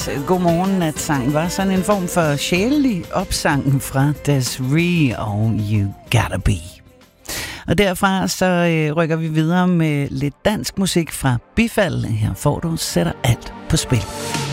Dagens godmorgen-natsang var sådan en form for sjælelig opsang fra Des'ree og You Gotta Be. Og derfra så rykker vi videre med lidt dansk musik fra Bifald. Her får du Sætter alt på spil.